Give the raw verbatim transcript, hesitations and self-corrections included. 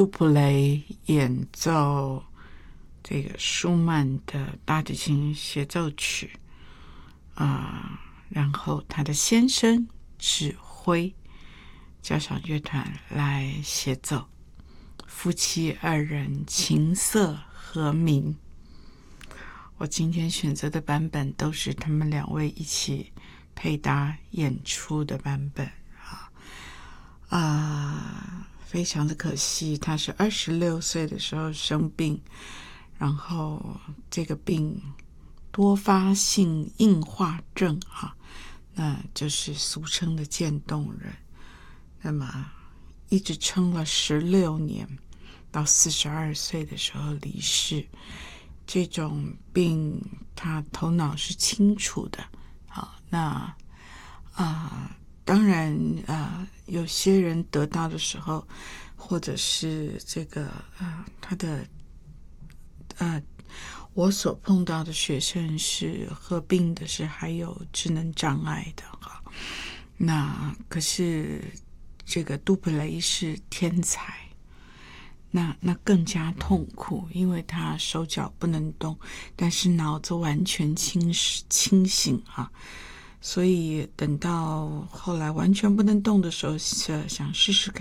杜普雷演奏这个舒曼的大提琴协奏曲啊、呃，然后他的先生指挥交响乐团来协奏，夫妻二人琴瑟和鸣。我今天选择的版本都是他们两位一起配搭演出的版本啊啊，非常的可惜，他是二十六岁的时候生病，然后这个病多发性硬化症啊，那就是俗称的渐冻人。那么一直撑了十六年，到四十二岁的时候离世。这种病他头脑是清楚的，好，那啊、呃，当然啊、呃，有些人得到的时候，或者是这个呃，他的呃，我所碰到的学生是合并的是还有智能障碍的哈，那可是这个杜普雷是天才。那那更加痛苦，因为他手脚不能动，但是脑子完全清清醒啊，所以等到后来完全不能动的时候，想试试看